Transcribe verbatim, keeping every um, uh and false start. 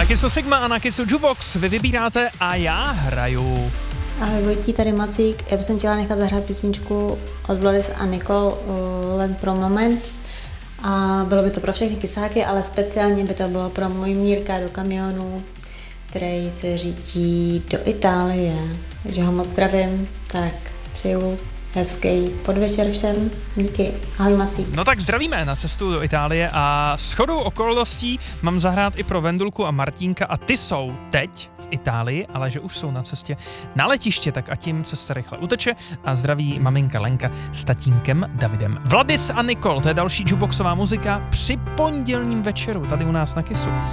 Na Kissu Sigma a na Kissu Jukebox vy vybíráte a já hraju. Ahoj Vojtí, tady Macík. Já bych chtěla nechat zahrát písničku od Vladis a Nicole uh, len pro moment. A bylo by to pro všechny kysáky, ale speciálně by to bylo pro můj Mírka do kamionu, který se řítí do Itálie. Takže ho moc zdravím, tak přeju hezký podvečer všem. Díky. Ahoj Macík. No tak zdravíme na cestu do Itálie a shodou okolností mám zahrát i pro Vendulku a Martínka a ty jsou teď v Itálii, ale že už jsou na cestě na letiště, tak a tím cesta rychle uteče a zdraví maminka Lenka s tatínkem Davidem. Vladis a Nicole, to je další jukeboxová muzika při pondělním večeru tady u nás na Kissu.